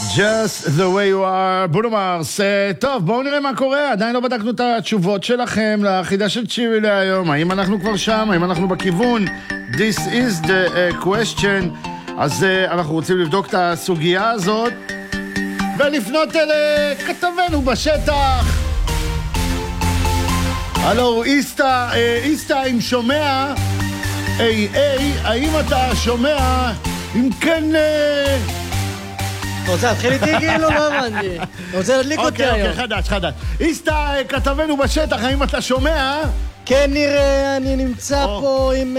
Just the way you are, בונו מרס. טוב, בואו נראה מה קורה. עדיין לא בדקנו את התשובות שלכם לחידה של צ'ירי להיום. האם אנחנו כבר שם? האם אנחנו בכיוון? This is the question. אז אנחנו רוצים לבדוק את הסוגיה הזאת ולפנות אל כתבנו בשטח. הלו, איסטה, אם שומע, האם אתה שומע? אם כן... אתה רוצה להתחיל איתי כאילו? לא הבנתי. אתה רוצה להדליק אותי היום. אוקיי, חדש. איסטה, כתבנו בשטח, האם אתה שומע? כן, נראה, אני נמצא פה עם...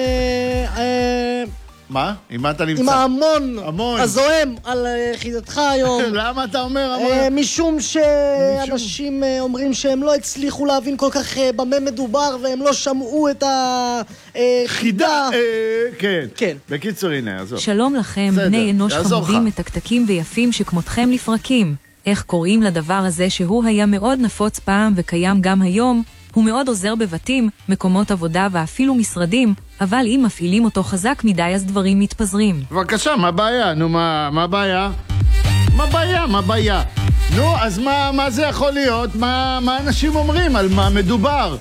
מה? עם מה אתה נמצא? עם ההמון הזוהם על חידתך היום. למה אתה אומר המון? משום שאנשים אומרים שהם לא הצליחו להבין כל כך במה מדובר, והם לא שמעו את החידה. כן. בקיצור, הנה, עזוב. שלום לכם, בני אנוש חמודים מתקתקים ויפים שכמותכם לפרקים. איך קוראים לדבר הזה שהוא היה מאוד נפוץ פעם וקיים גם היום? הוא מאוד עוזר בבתים, מקומות עבודה ואפילו משרדים, אבל אם מפעילים אותו חזק מדי אז דברים מתפזרים. בבקשה, מה הבעיה? נו, מה הבעיה? מה בעיה? נו, אז מה זה יכול להיות? מה אנשים אומרים? על מה מדובר?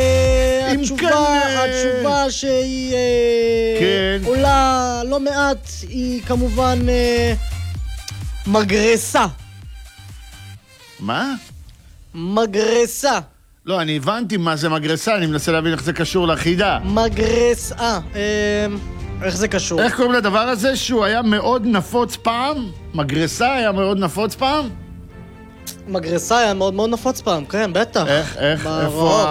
התשובה שהיא עולה לא מעט היא כמובן מגרסה. מה? מגרסה. לא, אני הבנתי מה זה מגרסה, אני מנסה להבין איך זה קשור לחידה. מגרסה, איך זה קשור? איך קוראים לדבר הזה שהוא היה מאוד נפוץ פעם? מגרסה היה מאוד נפוץ פעם? מגרסה היה מאוד מאוד נפוץ פעם, כן, בטח. איפה?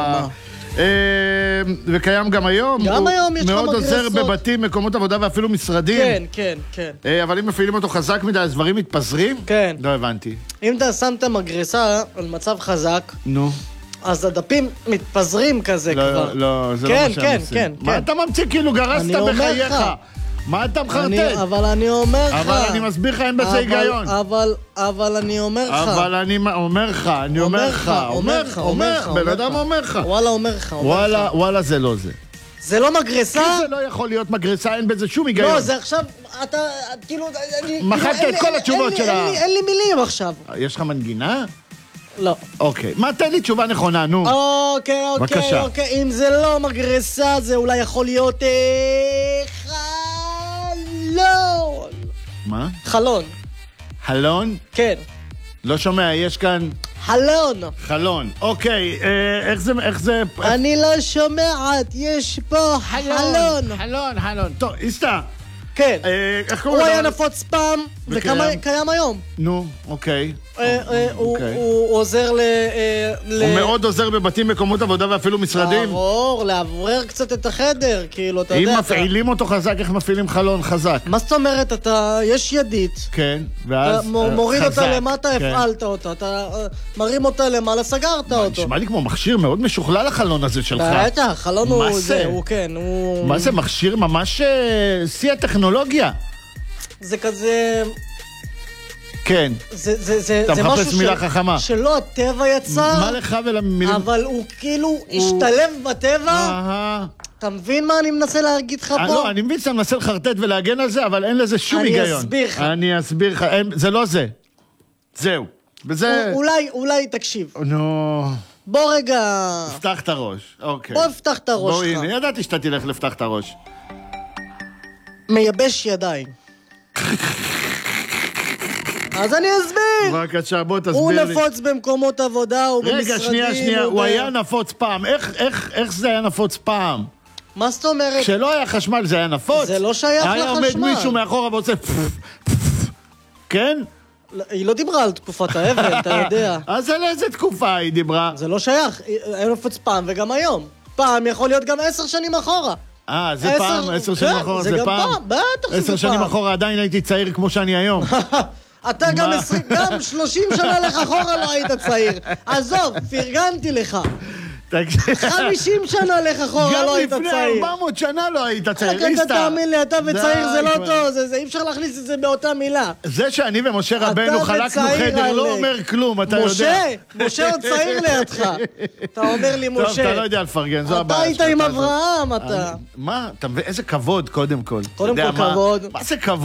וקיים גם היום? גם היום יש לך מגרסות. מאוד עוזר בבתים, מקומות עבודה ואפילו משרדים? כן. אבל אם מפעילים אותו חזק מדי, אז דברים מתפזרים? כן. לא הבנתי. אם אתה שם את המגרסה על מצב חזק, נו. אז הדפים מתפזרים כזה כבר. לא, זה לא מה שהם עושים. כן. מה אתה ממציא? כאילו גרסת בחייך. מה אתה מחרטט? אבל אני אומר לך. אבל אני מסביר לך, אין בזה היגיון. אבל אני אומר לך. אבל אני אומר לך. בן אדם אומר לך. וואלה אומר לך. וואלה זה לא זה. זה לא מגרסה? כי זה לא יכול להיות מגרסה, אין בזה שום היגיון. לא, זה עכשיו, אתה, כאילו... מחקת את כל התשובות שלה. אין לי מילים עכשיו. יש לך מנגינה? לא. אוקיי. מה, תן לי תשובה נכונה, נו. אוקיי. אם זה לא מגרסה, זה אולי יכול להיות... חלון. מה? חלון. חלון? כן. לא שומע, יש כאן... חלון. אוקיי, איך זה... אני לא שומעת, יש פה חלון. טוב, איסטה. כן. הוא היה נפוץ פעם, וקיים היום. נו, אוקיי. הוא עוזר הוא מאוד עוזר בבתים, מקומות עבודה ואפילו משרדים. לעברר קצת את החדר, כאילו, אתה יודע. אם מפעילים אותו חזק, איך מפעילים חלון חזק? מה זאת אומרת? יש ידית. כן, ואז חזק. אתה מוריד אותה למטה, הפעלת אותה. אתה מרים אותה למעלה, סגרת אותו. נשמע לי כמו מכשיר מאוד משוכלל החלון הזה שלך. בטח, חלון הוא זה, הוא כן. מה זה מכשיר ממש שיא הטכנולוגיה? זה כזה... כן. זה משהו מילה חכמה. שלא הטבע יצר. מה לך ולמילים? אבל הוא כאילו השתלב בטבע. אתה מבין מה אני מנסה להגיד לך פה? לא, אני מבין שאתה מנסה לחרטט ולהגן על זה, אבל אין לזה שום היגיון. אני אסביר לך. זה לא זה. זהו. אולי תקשיב. נו. בוא רגע... פתח את הראש. אוקיי. בוא פתח את הראש שלך. הנה, ידעתי שאתה תלך לפתח את הראש. מייבש ידיים. אז אני אסביר. בבקשה, בוא תסביר הוא לי. הוא נפוץ במקומות עבודה, הוא במשרדים. רגע, שנייה, הוא היה נפוץ פעם. איך זה היה נפוץ פעם? מה זאת אומרת? כשלא היה חשמל זה היה נפוץ? זה לא שייך לחשמל. היה עומד מישהו מאחורה ועושה כן? היא לא דיברה על תקופת האבן, אתה יודע. אז על איזה תקופה היא דיברה? זה לא שייך, היה נפוץ פעם וגם היום. פעם יכול להיות גם 10 שנים אחורה. זה פעם, 10 שנים אחורה זה פעם? בטח זה פעם. 10 שנים אחורה עדיין הייתי צעיר כמו שאני היום. אתה גם 30 שנה לך אחורה לא היית צעיר. עזוב, פרגנתי לך. 50 שנה לך אחורה לא היית צעיר. גם לפני 400 שנה לא היית צעיר. אתה תאמין לי, אתה וצעיר זה לא טוב, אי אפשר להכניס את זה באותה מילה. זה שאני ומשה רבנו חלקנו חדר לא אומר כלום, אתה יודע. משה עוד צעיר לידך. אתה אומר לי משה. טוב, אתה לא יודע לפרגן, זו הבעיה. אתה היית עם אברהם, אתה. מה? איזה כבוד קודם כל. קודם כל כבוד. מה זה כבוד?